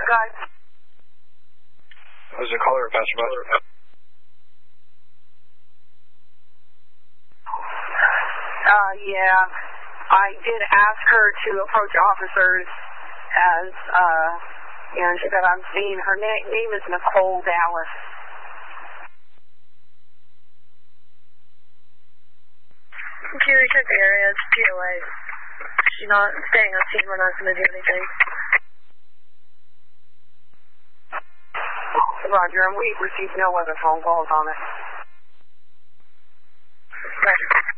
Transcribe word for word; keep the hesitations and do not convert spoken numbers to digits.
guys. Was it a caller or Pastor Bus? Uh, yeah. I did ask her to approach officers as, uh, you know, she said I'm seeing, her na- name is Nicole Dallas. Julie, check the area. It's P O A. She's not staying on scene. We're not going to do anything. Roger, and we received no other phone calls on it. Right.